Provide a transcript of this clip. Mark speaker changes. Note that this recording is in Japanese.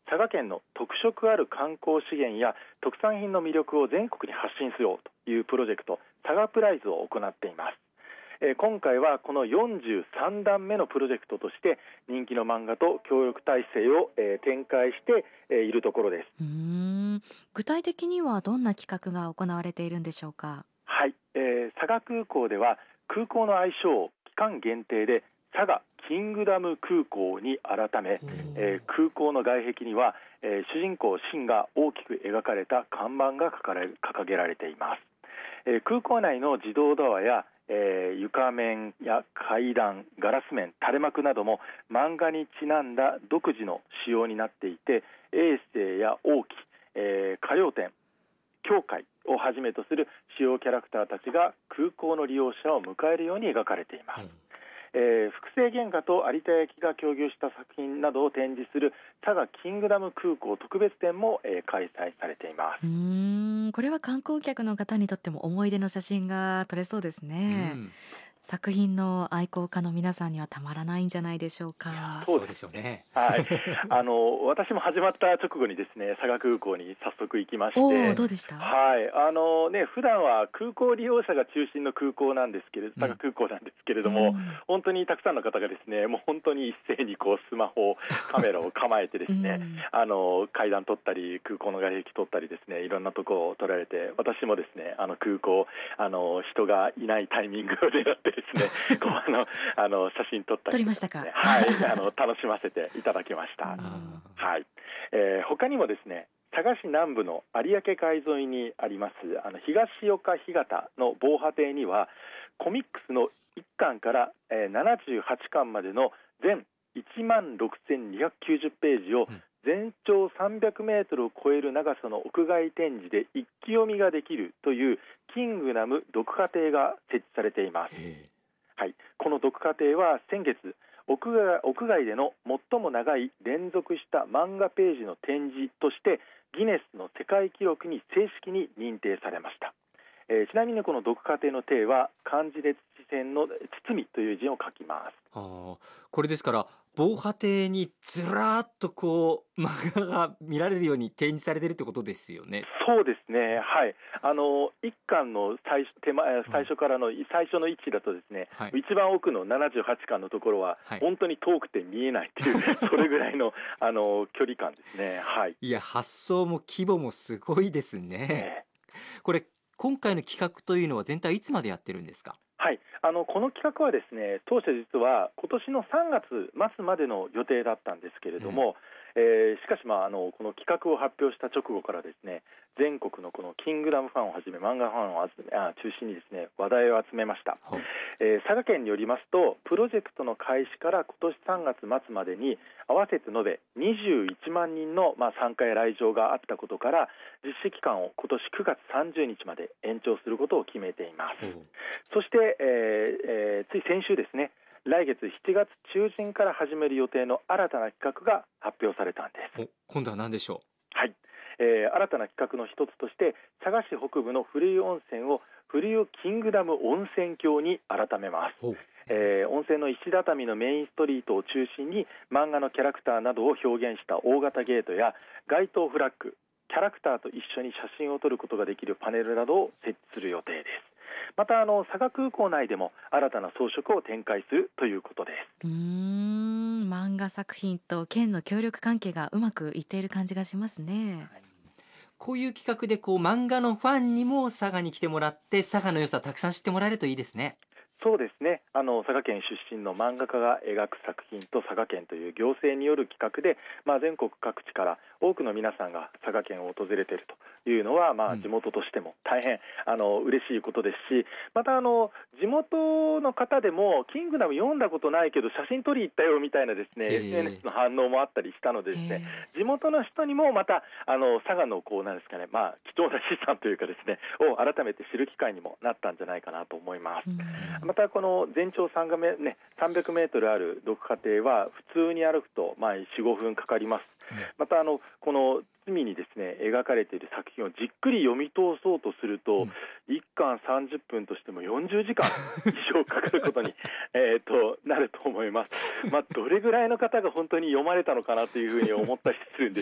Speaker 1: 佐賀県の特色ある観光資源や特産品の魅力を全国に発信しようというプロジェクト、佐賀プライズを行っています。今回はこの43段目のプロジェクトとして人気の漫画と協力体制を展開しているところです。
Speaker 2: 具体的にはどんな企画が行われているんでしょうか。
Speaker 1: はい、佐賀空港では空港の愛称を期間限定で佐賀キングダム空港に改め、空港の外壁には、主人公シンが大きく描かれた看板が掲げられています。空港内の自動ドアや床面や階段、ガラス面、垂れ幕なども漫画にちなんだ独自の仕様になっていて、衛星や王旗、歌謡展、教会をはじめとする主要キャラクターたちが空港の利用者を迎えるように描かれています。複製原画と有田焼が協業した作品などを展示する佐賀キングダム空港特別展も、開催されています。
Speaker 2: これは観光客の方にとっても思い出の写真が撮れそうですね。作品の愛好家の皆さんにはたまらないんじゃないでしょうか。
Speaker 3: そうですよね。
Speaker 1: はい、私も始まった直後にですね、佐賀空港に早速行きまして、
Speaker 2: どうでした？
Speaker 1: はい、普段は空港利用者が中心の空港なんですけれど、佐賀空港なんですけれども、本当にたくさんの方がですね、もう本当に一斉にスマホ、カメラを構えてですね、階段撮ったり空港の外壁撮ったりですね、いろんなところを撮られて、私もですね、空港人がいないタイミングを狙ってですね写真撮ったり、
Speaker 2: 撮りましたか？
Speaker 1: はい、楽しませていただきました。はい、他にもですね、佐賀市南部の有明海沿いにあります東岡干潟の防波堤にはコミックスの1巻から78巻までの全16,290ページを全長300メートルを超える長さの屋外展示で一気読みができるというキングダム読破艇が設置されています。はい、この読破艇は先月屋外での最も長い連続した漫画ページの展示としてギネスの世界記録に正式に認定されました。ちなみにこの読破艇の艇は漢字で土線の包という字を書きます。
Speaker 3: これですから防波堤にずらっと漫画が見られるように展示されているってことですよね。
Speaker 1: そうですね、はい、一巻の最初からの最初の位置だとですね、一番奥の78巻のところは本当に遠くて見えないという、それぐらいの、距離感ですね。
Speaker 3: いや、発想も規模もすごいですね。これ今回の企画というのは全体いつまでやってるんですか？
Speaker 1: はい、この企画はですね、当初実は今年の3月末までの予定だったんですけれども、しかし、この企画を発表した直後からですね、全国のこのキングダムファンをはじめ漫画ファンを中心にですね、話題を集めました。佐賀県によりますと、プロジェクトの開始から今年3月末までに合わせて延べ21万人の参加や来場があったことから、実施期間を今年9月30日まで延長することを決めています。そして、つい先週ですね、来月7月中旬から始める予定の新たな企画が発表されたんです。
Speaker 3: 今度は何でしょう？
Speaker 1: はい、新たな企画の一つとして佐賀市北部の古湯温泉を古湯キングダム温泉郷に改めます。温泉の石畳のメインストリートを中心に漫画のキャラクターなどを表現した大型ゲートや街頭フラッグ、キャラクターと一緒に写真を撮ることができるパネルなどを設置する予定です。また佐賀空港内でも新たな装飾を展開するということです。
Speaker 2: 漫画作品と県の協力関係がうまくいっている感じがしますね。
Speaker 3: こういう企画で漫画のファンにも佐賀に来てもらって佐賀の良さたくさん知ってもらえるといいですね。
Speaker 1: そうですね、佐賀県出身の漫画家が描く作品と佐賀県という行政による企画で、全国各地から多くの皆さんが佐賀県を訪れているというのは、地元としても大変嬉しいことですし、また地元の方でもキングダム読んだことないけど写真撮り行ったよみたいなですね、SNS の反応もあったりしたのでですね、地元の人にもまた佐賀のなんですかね、貴重な資産というかですねを改めて知る機会にもなったんじゃないかなと思います。またこの全長300メートルある読破艇は普通に歩くと4、5分かかります。またこの隅にですね描かれている作品をじっくり読み通そうとすると、1巻30分としても40時間以上かかることになると思います。どれぐらいの方が本当に読まれたのかなというふうに思ったりするんです